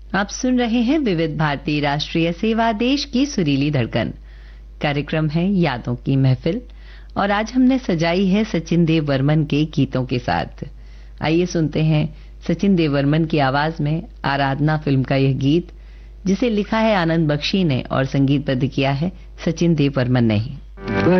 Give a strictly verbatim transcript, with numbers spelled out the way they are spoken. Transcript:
आप सुन रहे हैं विविध भारती राष्ट्रीय सेवा देश की सुरीली धड़कन। कार्यक्रम है यादों की महफिल और आज हमने सजाई है सचिन देव बर्मन के गीतों के साथ। आइए सुनते हैं सचिन देव बर्मन की आवाज में आराधना फिल्म का यह गीत, जिसे लिखा है आनंद बख्शी ने और संगीतबद्ध किया है सचिन देव बर्मन ने ही।